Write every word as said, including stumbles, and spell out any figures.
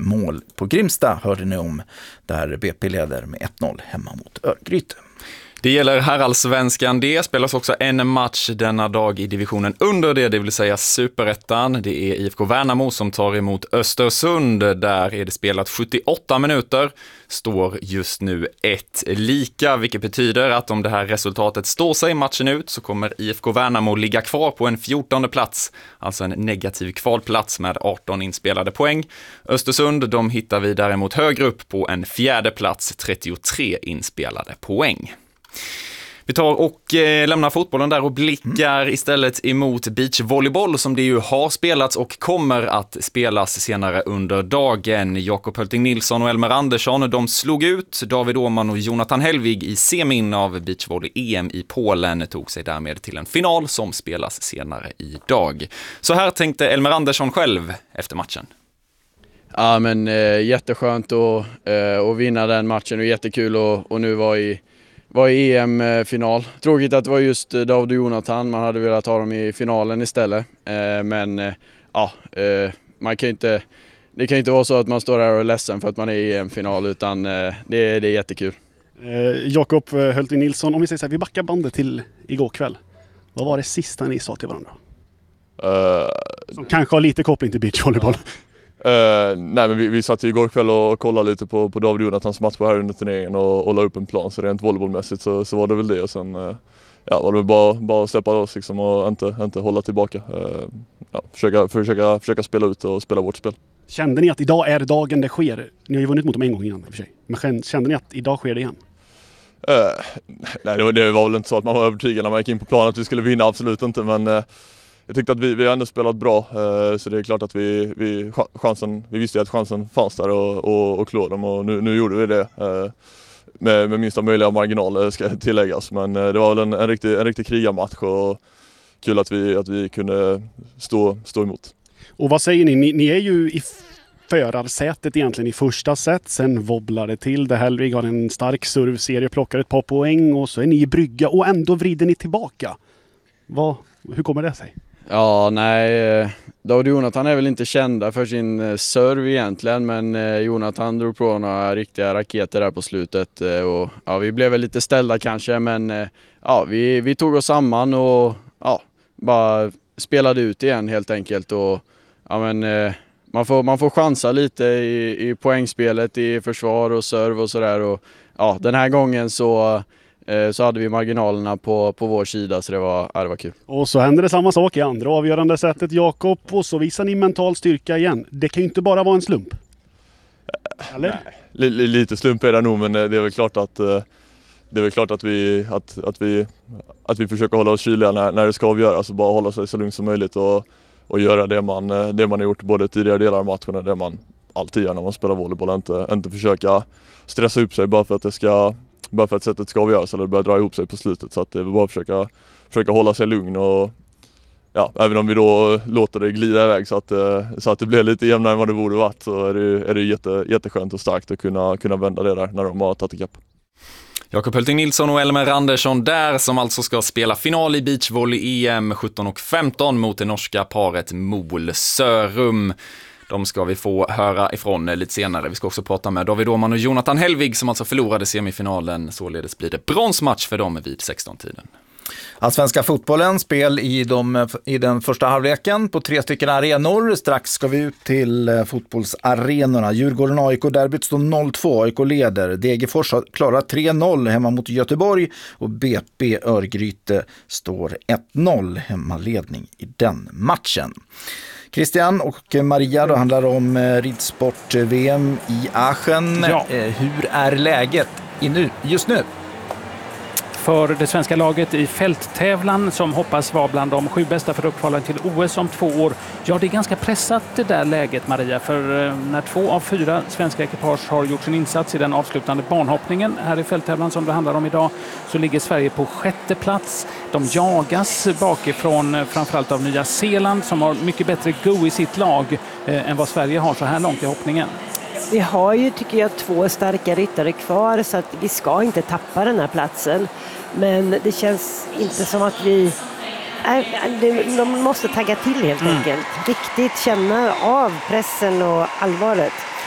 mål på Grimsta hörde ni om, där B P leder med ett noll hemma mot Örgryte. Det gäller herrallsvenskan. Det spelas också en match denna dag i divisionen under det, det vill säga Superettan. Det är I F K Värnamo som tar emot Östersund. Där är det spelat sjuttioåtta minuter. Står just nu ett lika, vilket betyder att om det här resultatet står sig matchen ut så kommer I F K Värnamo ligga kvar på en fjortonde plats. Alltså en negativ kvalplats med arton inspelade poäng. Östersund, de hittar vi däremot högre upp på en fjärde plats, trettiotre inspelade poäng. Vi tar och eh, lämnar fotbollen där och blickar mm. istället emot beachvolleyboll som det ju har spelats och kommer att spelas senare under dagen. Jakob Hölting Nilsson och Elmer Andersson, de slog ut David Åhman och Jonathan Hellvig i semin av beachvolley-E M i Polen, tog sig därmed till en final som spelas senare idag. Så här tänkte Elmer Andersson själv efter matchen. Ja, men eh, jätteskönt att, eh, att vinna den matchen och jättekul och, och nu var i var i E M-final. Tråkigt att det var just David och Jonathan. Man hade velat ha dem i finalen istället. Eh, men eh, ja, eh, man kan inte, det kan inte vara så att man står här och är ledsen för att man är i E M-final, utan eh, det, det är jättekul. Eh, Jakob Hölting Nilsson, om vi säger så här, vi backar bandet till igår kväll. Vad var det sista ni sa till varandra? Uh, Som kanske har lite koppling till beachvolleyboll. Uh, nej men vi, vi satt igår kväll och kollade lite på, på David Jonathans match på här under turneringen och, och la upp en plan, så rent volleybollmässigt så, så var det väl det, och sen uh, ja, var det bara, bara att släppa oss liksom och inte, inte hålla tillbaka. Uh, ja, försöka, försöka, försöka spela ut och spela vårt spel. Kände ni att idag är dagen det sker? Ni har ju vunnit mot dem en gång innan i och för sig. Men kände ni att idag sker det igen? Uh, nej det var, det var väl inte så att man var övertygad när man gick in på planen att vi skulle vinna, absolut inte, men uh, jag tyckte att vi, vi ändå spelat bra, så det är klart att vi, vi, chansen, vi visste att chansen fanns där och, och, och klå dem, och nu, nu gjorde vi det med, med minsta möjliga marginal, ska tilläggas. Men det var väl en, en, riktig, en riktig krigarmatch och kul att vi, att vi kunde stå, stå emot. Och vad säger ni? ni? Ni är ju i förarsätet egentligen i första set, sen wobblar det till. Det Hellvig har en stark servserie, plockar ett par poäng och så är ni i brygga och ändå vrider ni tillbaka. Vad, hur kommer det sig? Ja, nej, David och Jonathan är väl inte kända för sin serve egentligen, men Jonathan drog på några riktiga raketer där på slutet och ja, vi blev väl lite ställda kanske, men ja, vi, vi tog oss samman och ja, bara spelade ut igen helt enkelt, och ja, men man får, man får chansa lite i, i poängspelet, i försvar och serve och sådär, och ja, den här gången så så hade vi marginalerna på, på vår sida, så det var, ja, det var kul. Och så hände det samma sak i andra avgörande sättet, Jakob, och så visar ni mental styrka igen. Det kan ju inte bara vara en slump. Eller? Nej, lite slump är det nog, men det är väl klart att det är väl klart att vi att, att vi att vi försöker hålla oss kyliga när, när det ska avgöras, och bara hålla sig så lugnt som möjligt och, och göra det man det man har gjort både tidigare delar av matchen och det man alltid gör när man spelar volleyboll, inte inte försöka stressa upp sig bara för att det ska bara för att sättet ska avgöras eller börja dra ihop sig på slutet, så att det är bara att försöka, försöka hålla sig lugn, och ja, även om vi då låter det glida iväg så att, så att det blir lite jämnare än vad det borde varit, så är det, är det jätte, jätteskönt och starkt att kunna, kunna vända det där när de har tagit ikapp. Jakob Hölting Nilsson och Elmer Andersson där, som alltså ska spela final i beachvolley-E M sjutton och femton mot det norska paret Mol Sörum. De ska vi få höra ifrån lite senare. Vi ska också prata med David Åhman och Jonathan Hellvig som alltså förlorade semifinalen. Således blir det bronsmatch för dem vid sexton-tiden. Allsvenska fotbollen, spel i, de, i den första halvleken på tre stycken arenor. Strax ska vi ut till eh, fotbollsarenorna. Djurgården A I K-derbyt står noll två, A I K leder. Degerfors har klarat tre noll hemma mot Göteborg och B P Örgryte står ett noll, hemmaledning i den matchen. Christian och Maria, då handlar det om eh, ridsport-V M i Aachen. Ja. Eh, hur är läget nu, just nu? För det svenska laget i fälttävlan som hoppas vara bland de sju bästa för uppkvalen till O S om två år. Ja, det är ganska pressat det där läget, Maria, för när två av fyra svenska ekipage har gjort sin insats i den avslutande banhoppningen här i fälttävlan som det handlar om idag, så ligger Sverige på sjätte plats. De jagas bakifrån framförallt av Nya Zeeland som har mycket bättre go i sitt lag eh, än vad Sverige har så här långt i hoppningen. Vi har ju, tycker jag, två starka ryttare kvar, så att vi ska inte tappa den här platsen. Men det känns inte som att vi... Äh, de måste tagga till helt mm. enkelt. Riktigt känna av pressen och allvaret.